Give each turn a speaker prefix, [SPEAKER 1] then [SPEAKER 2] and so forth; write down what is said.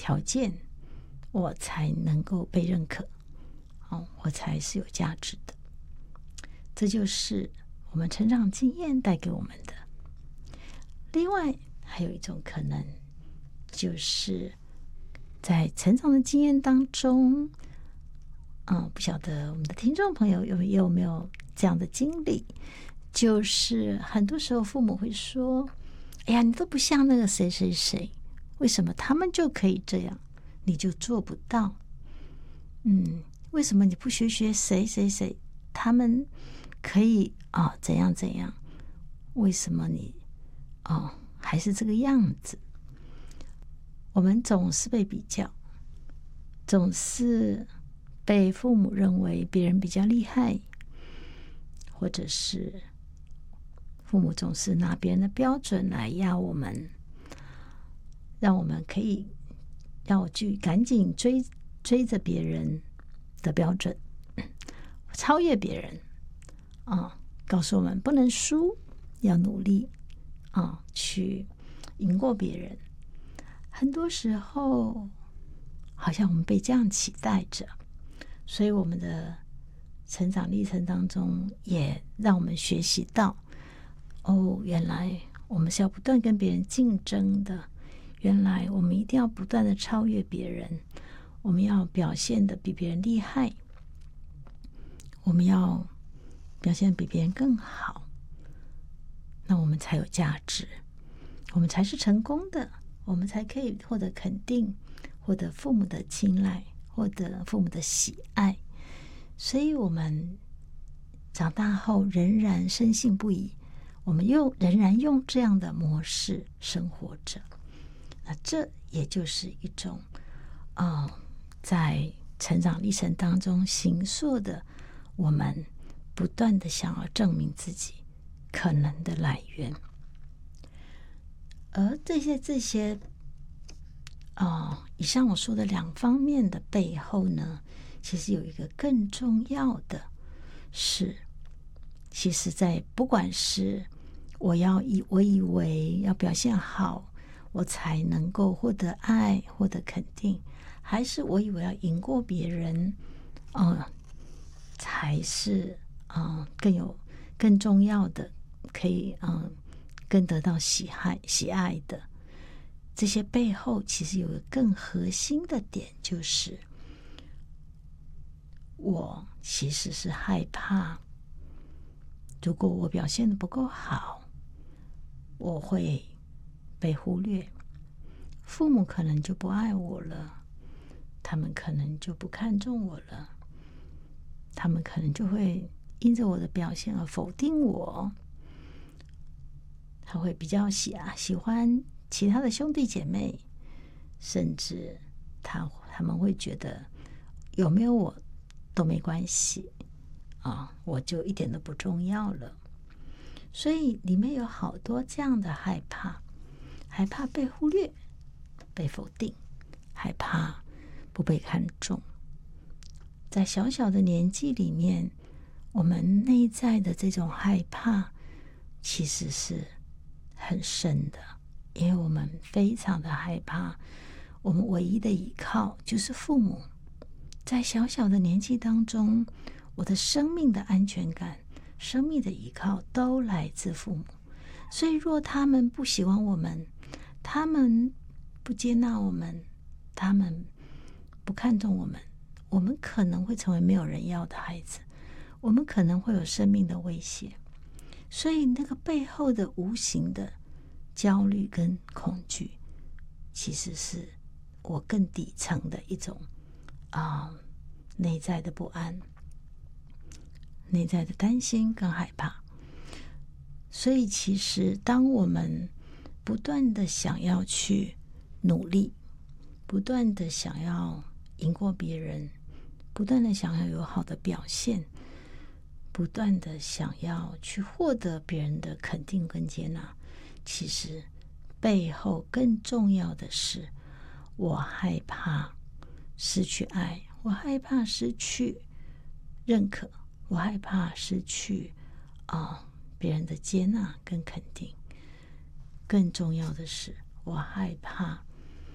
[SPEAKER 1] 条件，我才能够被认可，我才是有价值的。这就是我们成长经验带给我们的。另外还有一种可能，就是在成长的经验当中，不晓得我们的听众朋友有没有这样的经历，就是很多时候父母会说，哎呀，你都不像那个谁谁谁，为什么他们就可以这样，你就做不到？为什么你不学学谁谁谁，他们可以怎样怎样，为什么你还是这个样子？我们总是被比较，总是被父母认为别人比较厉害，或者是父母总是拿别人的标准来压我们，让我们可以要去赶紧追着别人的标准，超越别人告诉我们不能输，要努力去赢过别人。很多时候好像我们被这样期待着，所以我们的成长历程当中也让我们学习到，原来我们是要不断跟别人竞争的，原来我们一定要不断的超越别人，我们要表现的比别人厉害，我们要表现比别人更好，那我们才有价值，我们才是成功的，我们才可以获得肯定，获得父母的青睐，获得父母的喜爱。所以我们长大后仍然深信不疑，我们仍然用这样的模式生活着。那这也就是一种在成长历程当中形塑的，我们不断的想要证明自己可能的来源。而这些以上我说的两方面的背后呢，其实有一个更重要的是，其实在不管是我以为要表现好，我才能够获得爱，获得肯定，还是我以为要赢过别人才是更重要的，可以更得到喜爱的。这些背后其实有个更核心的点，就是我其实是害怕，如果我表现得不够好，我会被忽略，父母可能就不爱我了，他们可能就不看重我了，他们可能就会因着我的表现而否定我，他会比较喜欢其他的兄弟姐妹，甚至他们会觉得有没有我都没关系我就一点都不重要了。所以里面有好多这样的害怕，害怕被忽略，被否定，害怕不被看重。在小小的年纪里面，我们内在的这种害怕其实是很深的，因为我们非常的害怕，我们唯一的依靠就是父母。在小小的年纪当中，我的生命的安全感，生命的依靠都来自父母。所以若他们不喜欢我们，他们不接纳我们，他们不看重我们，我们可能会成为没有人要的孩子，我们可能会有生命的威胁。所以那个背后的无形的焦虑跟恐惧，其实是我更底层的一种内在的不安，内在的担心跟害怕。所以其实当我们不断的想要去努力，不断的想要赢过别人，不断的想要有好的表现，不断的想要去获得别人的肯定跟接纳，其实背后更重要的是，我害怕失去爱，我害怕失去认可，我害怕失去别人的接纳跟肯定。更重要的是，我害怕